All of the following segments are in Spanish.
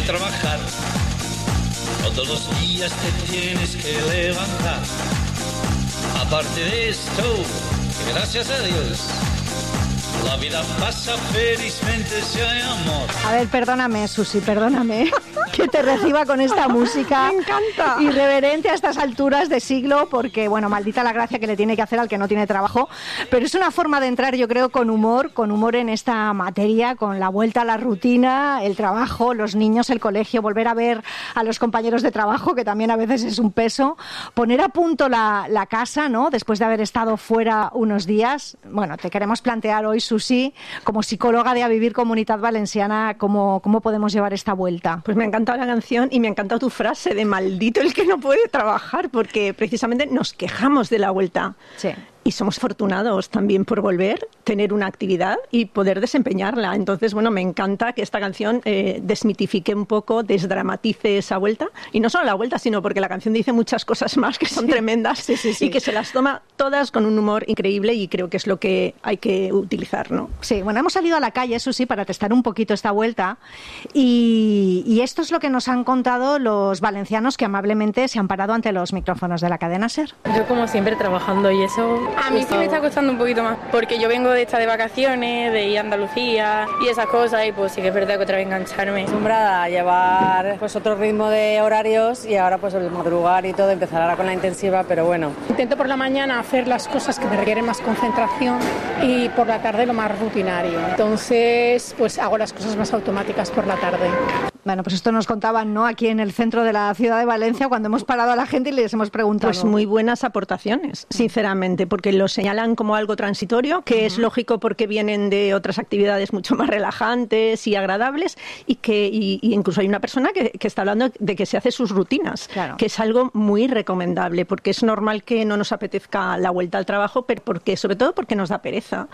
trabajar. Todos los días te tienes que levantar. Aparte de esto, gracias a Dios, la vida pasa felizmente si hay amor. A ver, perdóname, Susi, perdóname que te reciba con esta música. Me encanta. Irreverente a estas alturas de siglo, porque, bueno, maldita la gracia que le tiene que hacer al que no tiene trabajo. Pero es una forma de entrar, yo creo, con humor en esta materia, con la vuelta a la rutina, el trabajo, los niños, el colegio, volver a ver a los compañeros de trabajo, que también a veces es un peso, poner a punto la casa, ¿no? Después de haber estado fuera unos días. Bueno, te queremos plantear hoy, Susi, como psicóloga de A Vivir Comunitat Valenciana, ¿cómo podemos llevar esta vuelta? Pues me ha encantado la canción y me ha encantado tu frase de maldito el que no puede trabajar, porque precisamente nos quejamos de la vuelta. Sí. Y somos afortunados también por volver, tener una actividad y poder desempeñarla. Entonces, bueno, me encanta que esta canción desmitifique un poco, desdramatice esa vuelta. Y no solo la vuelta, sino porque la canción dice muchas cosas más que son tremendas y que se las toma todas con un humor increíble, y creo que es lo que hay que utilizar, ¿no? Sí, bueno, hemos salido a la calle, Susi, para testar un poquito esta vuelta, y esto es lo que nos han contado los valencianos que amablemente se han parado ante los micrófonos de la cadena SER. Yo, como siempre, trabajando, y eso... A mí sí me está costando un poquito más, porque yo vengo de estar de vacaciones, de ir a Andalucía y esas cosas, y pues sí que es verdad que otra vez engancharme. Acostumbrada a llevar pues otro ritmo de horarios, y ahora pues el madrugar y todo, empezar ahora con la intensiva, pero bueno. Intento por la mañana hacer las cosas que me requieren más concentración y por la tarde lo más rutinario. Entonces, pues hago las cosas más automáticas por la tarde. Bueno, pues esto nos contaban, ¿no?, aquí en el centro de la ciudad de Valencia, cuando hemos parado a la gente y les hemos preguntado. Pues muy buenas aportaciones, sinceramente, porque lo señalan como algo transitorio, que es lógico porque vienen de otras actividades mucho más relajantes y agradables, y incluso hay una persona que está hablando de que se hace sus rutinas, claro, que es algo muy recomendable, porque es normal que no nos apetezca la vuelta al trabajo, pero sobre todo porque nos da pereza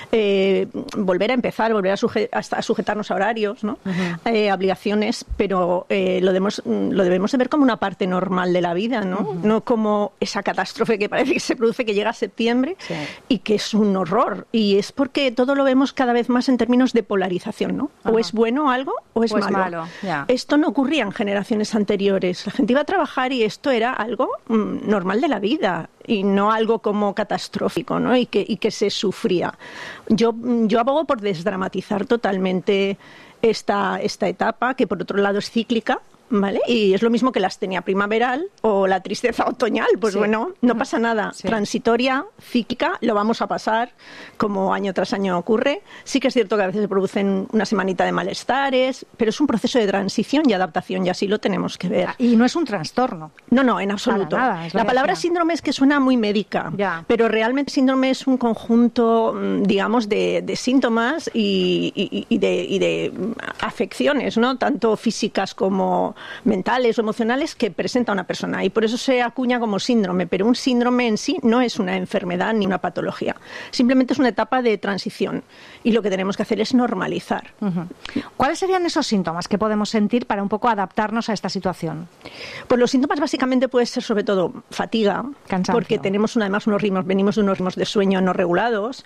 volver a empezar, volver a sujetarnos a horarios, ¿no? Obligaciones, pero lo debemos de ver como una parte normal de la vida, ¿no? No como esa catástrofe que parece que se produce, que llega a septiembre, sí, y que es un horror. Y es porque todo lo vemos cada vez más en términos de polarización, ¿no? O es bueno algo o es malo. Ya. Esto no ocurría en generaciones anteriores. La gente iba a trabajar y esto era algo normal de la vida, y no algo como catastrófico, ¿no? Y que se sufría. Yo abogo por desdramatizar totalmente esta etapa, que por otro lado es cíclica, ¿vale? Y es lo mismo que la astenia primaveral o la tristeza otoñal. Pues sí, bueno, no pasa nada. Sí. Transitoria, cíclica, lo vamos a pasar, como año tras año ocurre. Sí que es cierto que a veces se producen una semanita de malestares, pero es un proceso de transición y adaptación, y así lo tenemos que ver. Y no es un trastorno. No, en absoluto. Nada, la palabra síndrome es que suena muy médica, ya, pero realmente síndrome es un conjunto, digamos, de síntomas y de afecciones, ¿no? Tanto físicas como mentales o emocionales que presenta una persona, y por eso se acuña como síndrome, pero un síndrome en sí no es una enfermedad ni una patología, simplemente es una etapa de transición, y lo que tenemos que hacer es normalizar. ¿Cuáles serían esos síntomas que podemos sentir para un poco adaptarnos a esta situación? Pues los síntomas básicamente pueden ser sobre todo fatiga, cansancio, porque tenemos además venimos de unos ritmos de sueño no regulados,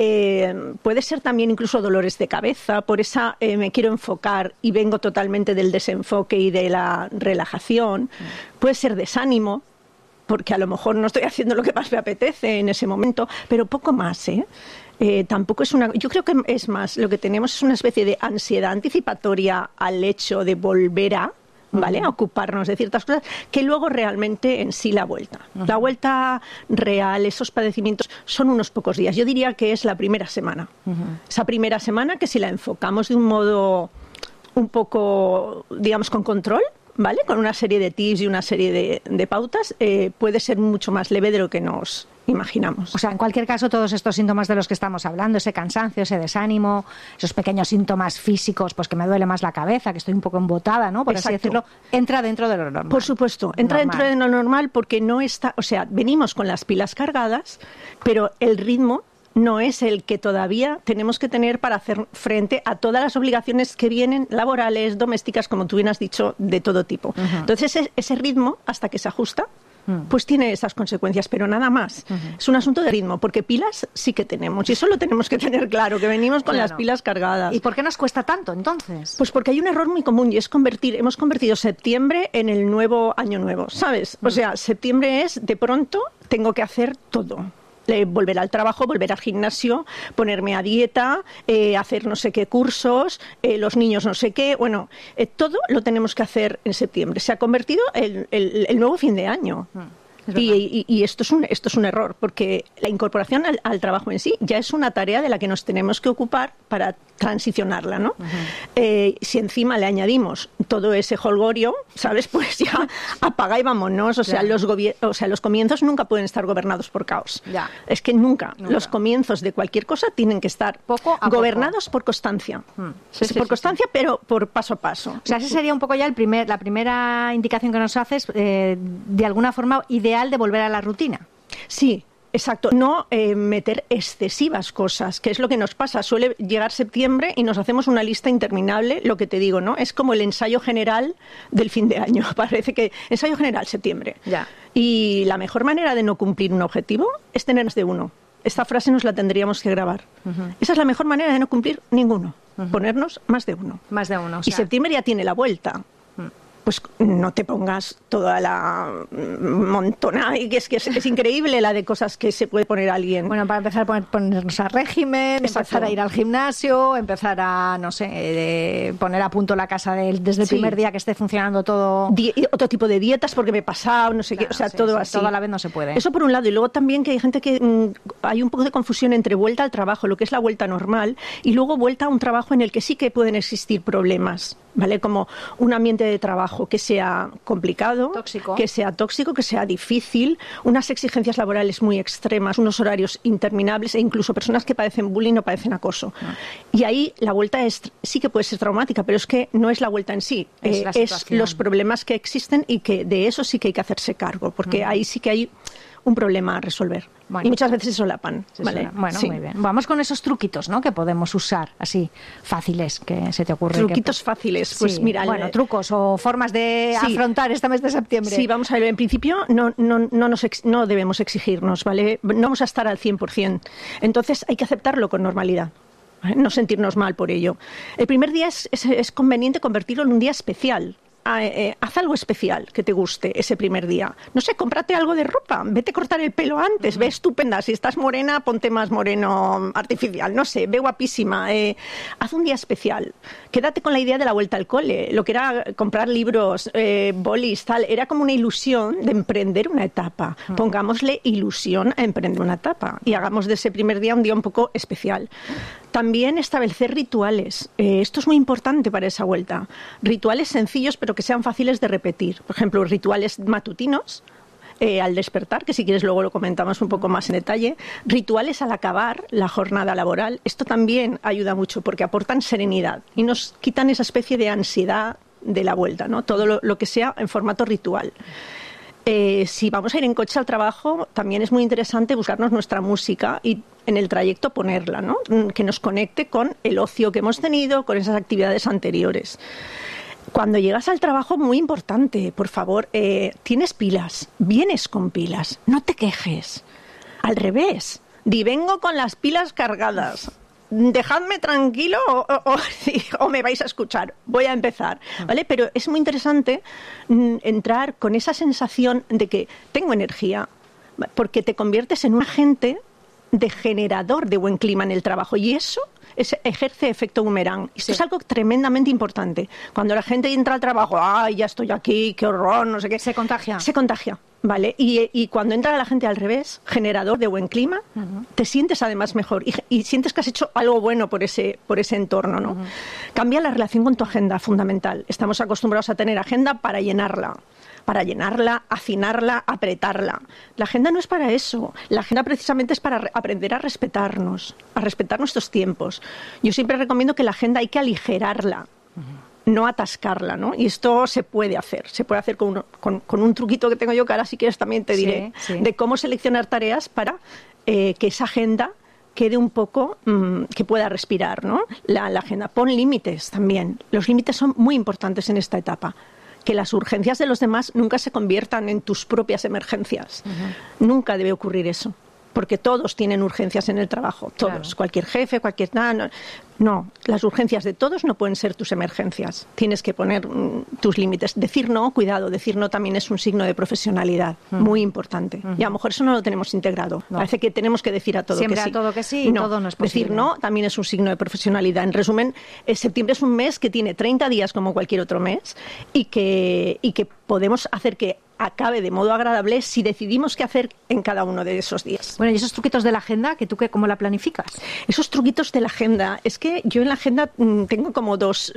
puede ser también incluso dolores de cabeza, por esa me quiero enfocar y vengo totalmente del desenfoque y de la relajación, puede ser desánimo, porque a lo mejor no estoy haciendo lo que más me apetece en ese momento, pero poco más, tampoco es yo creo que es más, lo que tenemos es una especie de ansiedad anticipatoria al hecho de volver a, ¿vale?, a ocuparnos de ciertas cosas, que luego realmente en sí la vuelta. La vuelta real, esos padecimientos, son unos pocos días. Yo diría que es la primera semana. Esa primera semana, que si la enfocamos de un modo un poco, digamos, con control, ¿vale?, con una serie de tips y una serie de pautas, puede ser mucho más leve de lo que nos imaginamos. O sea, en cualquier caso, todos estos síntomas de los que estamos hablando, ese cansancio, ese desánimo, esos pequeños síntomas físicos, pues que me duele más la cabeza, que estoy un poco embotada, ¿no?, por así decirlo, entra dentro de lo normal. Por supuesto, entra dentro de lo normal, porque no está, o sea, venimos con las pilas cargadas, pero el ritmo no es el que todavía tenemos que tener para hacer frente a todas las obligaciones que vienen, laborales, domésticas, como tú bien has dicho, de todo tipo. Entonces, ese ritmo, hasta que se ajusta, pues tiene esas consecuencias, pero nada más. Es un asunto de ritmo, porque pilas sí que tenemos, y eso lo tenemos que tener claro, que venimos con las pilas cargadas. ¿Y por qué nos cuesta tanto, entonces? Pues porque hay un error muy común, y es hemos convertido septiembre en el nuevo año nuevo, ¿sabes? O sea, septiembre es, de pronto, tengo que hacer todo. Volver al trabajo, volver al gimnasio, ponerme a dieta, hacer no sé qué cursos, los niños no sé qué. Bueno, todo lo tenemos que hacer en septiembre. Se ha convertido en el nuevo fin de año. Y esto es un error, porque la incorporación al trabajo en sí ya es una tarea de la que nos tenemos que ocupar para transicionarla, ¿no? Si encima le añadimos todo ese jolgorio, ¿sabes? Pues ya apaga y vámonos. O sea, los comienzos nunca pueden estar gobernados por caos. Ya. Es que nunca. Los comienzos de cualquier cosa tienen que estar gobernados por constancia. Por constancia, pero por paso a paso. O sea, ese sería un poco ya la primera indicación que nos haces, de alguna forma ideal de volver a la rutina. Sí. Exacto, no meter excesivas cosas, que es lo que nos pasa. Suele llegar septiembre y nos hacemos una lista interminable, lo que te digo, ¿no? Es como el ensayo general del fin de año. Parece que ensayo general, septiembre. Ya. Y la mejor manera de no cumplir un objetivo es tener más de uno. Esta frase nos la tendríamos que grabar. Esa es la mejor manera de no cumplir ninguno. Ponernos más de uno. Más de uno. O sea, y septiembre ya tiene la vuelta. Pues no te pongas toda la montona, y que es increíble la de cosas que se puede poner alguien. Bueno, para empezar a ponernos a régimen, empezar a ir al gimnasio, empezar a, no sé, poner a punto la casa desde el primer día que esté funcionando todo. Otro tipo de dietas porque me he pasado, no sé qué, o sea, todo así. Todo a la vez no se puede. Eso por un lado, y luego también que hay gente que hay un poco de confusión entre vuelta al trabajo, lo que es la vuelta normal, y luego vuelta a un trabajo en el que sí que pueden existir problemas, ¿vale? Como un ambiente de trabajo que sea complicado, que sea tóxico, que sea difícil, unas exigencias laborales muy extremas, unos horarios interminables e incluso personas que padecen bullying o padecen acoso. Y ahí la vuelta sí que puede ser traumática, pero es que no es la vuelta en sí, es los problemas que existen, y que de eso sí que hay que hacerse cargo, porque ahí sí que hay un problema a resolver. Bueno, y muchas veces se solapan. ¿Vale? Bueno, muy bien. Vamos con esos truquitos, ¿no?, que podemos usar, así, fáciles, que se te ocurren. Truquitos fáciles. Pues mira, bueno, trucos o formas de afrontar este mes de septiembre. Sí, vamos a ver. En principio no debemos exigirnos, ¿vale? No vamos a estar al 100%. Entonces hay que aceptarlo con normalidad. No sentirnos mal por ello. El primer día es conveniente convertirlo en un día especial. Haz algo especial que te guste ese primer día. No sé, cómprate algo de ropa, vete a cortar el pelo antes, ve estupenda. Si estás morena, ponte más moreno artificial. No sé, ve guapísima. Haz un día especial. Quédate con la idea de la vuelta al cole. Lo que era comprar libros, bolis, tal, era como una ilusión de emprender una etapa. Pongámosle ilusión a emprender una etapa y hagamos de ese primer día un día un poco especial. También establecer rituales. Esto es muy importante para esa vuelta. Rituales sencillos, pero que sean fáciles de repetir. Por ejemplo, rituales matutinos al despertar, que si quieres luego lo comentamos un poco más en detalle. Rituales al acabar la jornada laboral. Esto también ayuda mucho porque aportan serenidad y nos quitan esa especie de ansiedad de la vuelta, ¿no? Todo lo que sea en formato ritual. Si vamos a ir en coche al trabajo, también es muy interesante buscarnos nuestra música y en el trayecto ponerla, ¿no? Que nos conecte con el ocio que hemos tenido, con esas actividades anteriores. Cuando llegas al trabajo, muy importante, por favor, tienes pilas, vienes con pilas, no te quejes. Al revés, vengo con las pilas cargadas. Dejadme tranquilo o me vais a escuchar. Voy a empezar, ¿vale? Pero es muy interesante entrar con esa sensación de que tengo energía, porque te conviertes en un agente de generador de buen clima en el trabajo, y eso ejerce efecto boomerang. Esto es algo tremendamente importante. Cuando la gente entra al trabajo, ¡ay, ya estoy aquí, qué horror, no sé qué! Se contagia. Se contagia, ¿vale? Y cuando entra la gente al revés, generador de buen clima, te sientes además mejor y sientes que has hecho algo bueno por ese entorno, ¿no? Cambia la relación con tu agenda, fundamental. Estamos acostumbrados a tener agenda para llenarla, afinarla, apretarla. La agenda no es para eso. La agenda precisamente es para aprender a respetar nuestros tiempos. Yo siempre recomiendo que la agenda hay que aligerarla, no atascarla, ¿no? Y esto se puede hacer con un truquito que tengo yo, que ahora si quieres también te diré, de cómo seleccionar tareas para que esa agenda quede un poco, que pueda respirar, ¿no? La agenda. Pon límites también. Los límites son muy importantes en esta etapa. que las urgencias de los demás nunca se conviertan en tus propias emergencias. Nunca debe ocurrir eso. Porque todos tienen urgencias en el trabajo, todos, claro. Cualquier jefe, cualquier... No, las urgencias de todos no pueden ser tus emergencias. Tienes que poner tus límites. Decir no, cuidado, decir no también es un signo de profesionalidad, muy importante. Y a lo mejor eso no lo tenemos integrado. No. Parece que tenemos que decir a todo siempre que sí. Siempre a todo que sí y no, todo no es posible. Decir no también es un signo de profesionalidad. En resumen, septiembre es un mes que tiene 30 días como cualquier otro mes y que podemos hacer que acabe de modo agradable si decidimos qué hacer en cada uno de esos días. Bueno, y esos truquitos de la agenda, ¿cómo la planificas? Esos truquitos de la agenda, es que yo en la agenda tengo como dos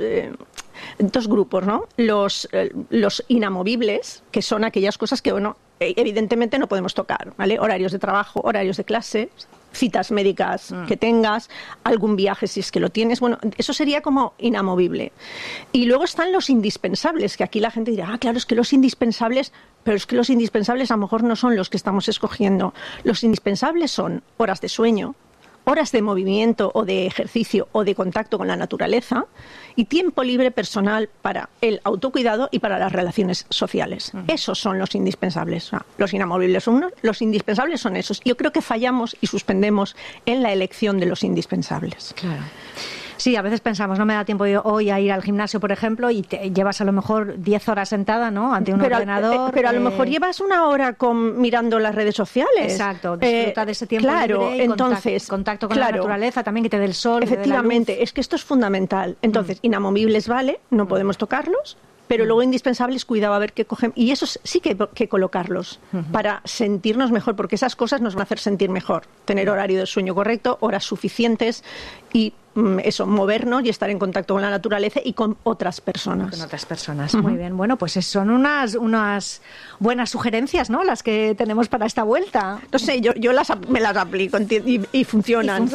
grupos, ¿no? Los inamovibles, que son aquellas cosas que, bueno, evidentemente no podemos tocar, ¿vale? Horarios de trabajo, horarios de clase, citas médicas que tengas, algún viaje si es que lo tienes, bueno, eso sería como inamovible. Y luego están los indispensables, que aquí la gente dirá, claro, es que los indispensables, pero es que los indispensables a lo mejor no son los que estamos escogiendo. Los indispensables son horas de sueño, horas de movimiento o de ejercicio o de contacto con la naturaleza y tiempo libre personal para el autocuidado y para las relaciones sociales. Esos son los indispensables. Los inamovibles son unos, los indispensables son esos. Yo creo que fallamos y suspendemos en la elección de los indispensables. Claro. Sí, a veces pensamos, no me da tiempo hoy a ir al gimnasio, por ejemplo, y te llevas a lo mejor 10 horas sentada, ¿no?, ante un ordenador. Pero a lo mejor llevas una hora mirando las redes sociales. Exacto, disfruta de ese tiempo libre y entonces, contacto con la naturaleza, también que te dé el sol. Efectivamente, que te dé la luz. Es que esto es fundamental. Entonces, inamovibles vale, no podemos tocarlos, pero luego indispensables, cuidado a ver qué cogen. Y esos sí que colocarlos para sentirnos mejor, porque esas cosas nos van a hacer sentir mejor. Tener horario de sueño correcto, horas suficientes y eso, movernos y estar en contacto con la naturaleza y con otras personas. Con otras personas, muy bien. Bueno, pues son unas buenas sugerencias, ¿no?, las que tenemos para esta vuelta. No sé, yo me las aplico y funcionan.